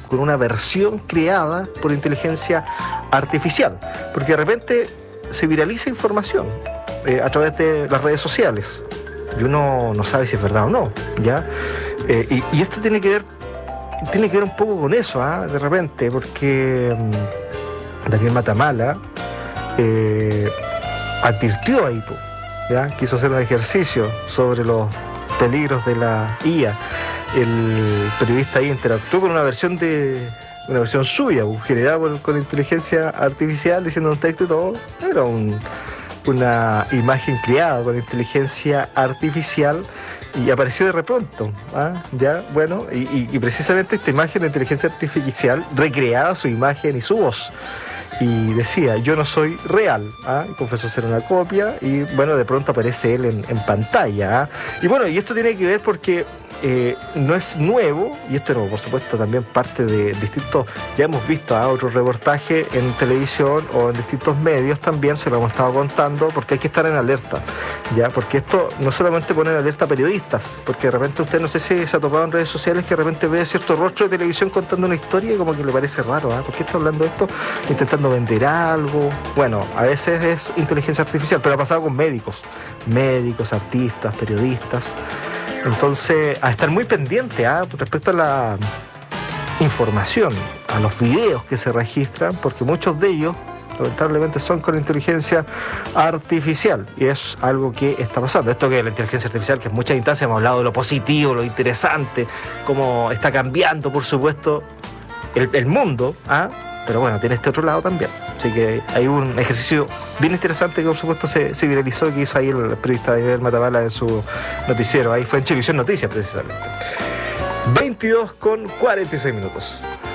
con una versión creada por inteligencia artificial, porque de repente se viraliza información a través de las redes sociales y uno no sabe si es verdad o no, ¿ya? Y esto tiene que ver un poco con eso, de repente, porque Daniel Matamala advirtió ahí, ¿ya? Quiso hacer un ejercicio sobre los peligros de la IA. El periodista ahí interactuó con una versión suya, generada con inteligencia artificial, diciendo un texto y todo. Era una imagen creada con inteligencia artificial y apareció de repronto, ya, bueno, y precisamente esta imagen de inteligencia artificial recreaba su imagen y su voz. Y decía, yo no soy real, y confesó ser una copia, y bueno, de pronto aparece él en pantalla, Y bueno, y esto tiene que ver porque no es nuevo, y esto no, por supuesto, también parte de distintos, ya hemos visto otros reportajes en televisión o en distintos medios también, se lo hemos estado contando, porque hay que estar en alerta, ya, porque esto no solamente pone en alerta a periodistas, porque de repente usted, no sé si se ha topado en redes sociales, que de repente ve cierto rostro de televisión contando una historia y como que le parece raro, ¿por qué está hablando de esto? Intentando vender algo. Bueno, a veces es inteligencia artificial, pero ha pasado con médicos, artistas, periodistas. Entonces, a estar muy pendiente respecto a la información, a los videos que se registran, porque muchos de ellos lamentablemente son con inteligencia artificial, y es algo que está pasando. Esto que la inteligencia artificial, que en muchas instancias hemos hablado de lo positivo, lo interesante, cómo está cambiando, por supuesto, el mundo, pero bueno, tiene este otro lado también. Así que hay un ejercicio bien interesante que por supuesto se viralizó, que hizo ahí el periodista Daniel Matamala en su noticiero. Ahí fue en Chilevisión Noticias precisamente. 22:46.